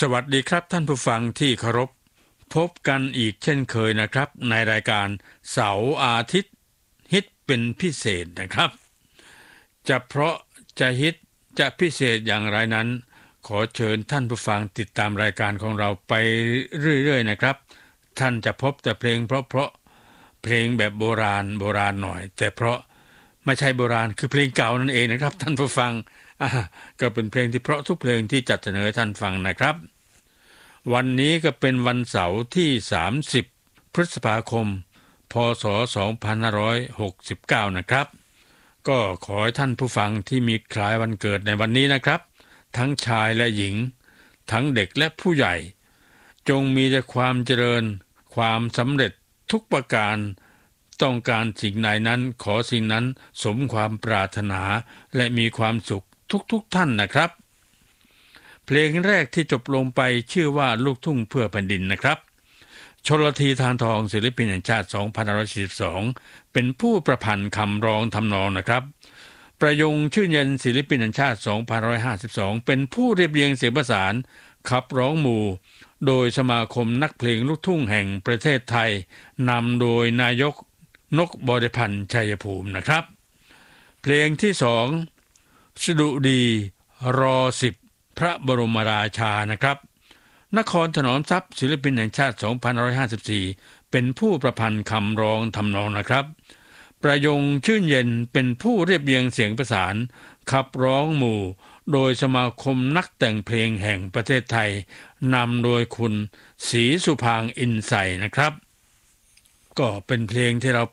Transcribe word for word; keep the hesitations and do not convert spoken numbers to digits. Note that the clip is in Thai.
สวัสดีครับท่านผู้ฟังที่เคารพพบกันอีกเช่นเคยนะครับในรายการเสาร์อาทิตย์ฮิตเป็นพิเศษนะครับจะเพราะจะฮิตจะพิเศษอย่างไรนั้นขอเชิญท่านผู้ฟังติดตามรายการของเราไปเรื่อยๆนะครับท่านจะพบแต่เพลงเพราะๆเพลงแบบโบราณโบราณหน่อยแต่เพราะไม่ใช่โบราณคือเพลงเก่านั่นเองนะครับท่านผู้ฟังอ่าก็เป็นเพลงที่เพราะทุกเพลงที่จัดเสนอท่านฟังนะครับวันนี้ก็เป็นวันเสาร์ที่สามสิบพฤษภาคมพ.ศ. สองพันห้าร้อยหกสิบเก้านะครับก็ขอให้ท่านผู้ฟังที่มีคล้ายวันเกิดในวันนี้นะครับทั้งชายและหญิงทั้งเด็กและผู้ใหญ่จงมีแต่ความเจริญความสำเร็จทุกประการต้องการสิ่งใดนั้นขอสิ่งนั้นสมความปรารถนาและมีความสุขทุกๆท่านนะครับเพลงแรกที่จบลงไปชื่อว่าลูกทุ่งเพื่อแผ่นดินนะครับชลธี ธารทองศิลปินแห่งชาติสองพันห้าร้อยสี่สิบสองเป็นผู้ประพันธ์คำร้องทำนองนะครับประยงชื่นเย็นศิลปินแห่งชาติสองพันห้าร้อยห้าสิบสองเป็นผู้เรียบเรียงเสียงประสานขับร้องหมู่โดยสมาคมนักเพลงลูกทุ่งแห่งประเทศไทยนำโดยนายกนกบริพันธ์ชัยภูมินะครับเพลงที่สองสดุดีรอสิบพระบรมราชานะครับนครถนอมทรัพย์ศิลปินแห่งชาติสองพันห้าร้อยห้าสิบสี่เป็นผู้ประพันธ์คำร้องทำนองนะครับประยงชื่นเย็นเป็นผู้เรียบเรียงเสียงประสานขับร้องหมู่โดยสมาคมนักแต่งเพลงแห่งประเทศไทยนำโดยคุณศรีสุพางค์อินไซนะครับก็เป็นเพลงที่เรา